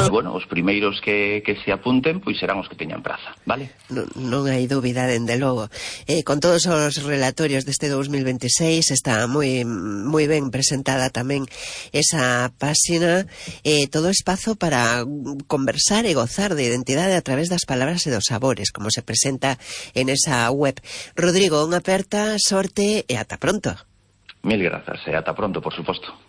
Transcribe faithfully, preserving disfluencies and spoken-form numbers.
E, bueno, os primeiros que, que se apunten, pois serán os que teñan praza, vale? Non, non hai dúbida, dende logo. Eh, con todos os relatorios deste dous mil veintiséis está moi moi ben presentada tamén esa páxina, eh, todo espazo para conversar e gozar de identidade a través das palabras e dos sabores, como se presenta en esa web. Rodrigo, unha aperta, sorte e ata pronto. Mil grazas e ata pronto, por suposto.